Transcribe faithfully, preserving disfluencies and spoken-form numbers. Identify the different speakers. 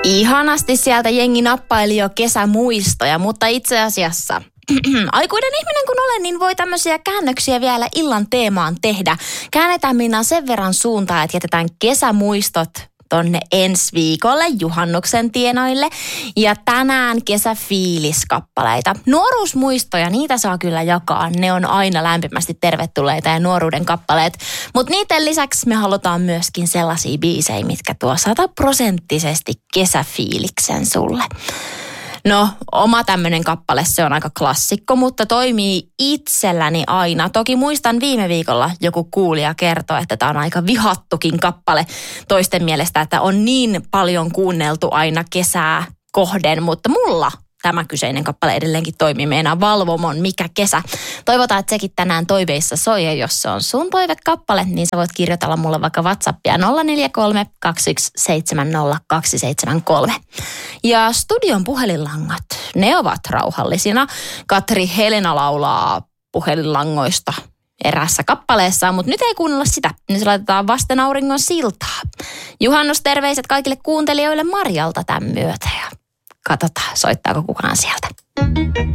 Speaker 1: Ihanasti sieltä jengi nappaili jo kesämuistoja, mutta itse asiassa aikuinen ihminen kun olen, niin voi tämmöisiä käännöksiä vielä illan teemaan tehdä. Käännetään minä sen verran suuntaan, että jätetään kesämuistot tonne ensi viikolle juhannuksen tienoille. Ja tänään kesäfiiliskappaleita. Nuoruusmuistoja, niitä saa kyllä jakaa. Ne on aina lämpimästi tervetulleita ja nuoruuden kappaleet. Mutta niiden lisäksi me halutaan myöskin sellaisia biisejä, mitkä tuo sataprosenttisesti kesäfiiliksen sulle. No, oma tämmöinen kappale, se on aika klassikko, mutta toimii itselläni aina. Toki muistan viime viikolla joku kuulija kertoi, että tämä on aika vihattukin kappale toisten mielestä, että on niin paljon kuunneltu aina kesää kohden, mutta mulla tämä kyseinen kappale edelleenkin toimii. Meinaa Valvomon Mikä kesä. Toivotaan, että sekin tänään toiveissa soi, ja jos se on sun toivekappale, niin sä voit kirjoitella mulle vaikka WhatsAppia nolla neljä kolme kaksi yksi seitsemän nolla kaksi seitsemän kolme. Ja studion puhelinlangat, ne ovat rauhallisina. Katri Helena laulaa puhelinlangoista eräässä kappaleessaan, mutta nyt ei kuunnella sitä. Nyt laitetaan Vasten auringon siltaa. Juhannusterveiset kaikille kuuntelijoille Marjalta tämän myötä ja katsotaan, soittaako kukaan sieltä.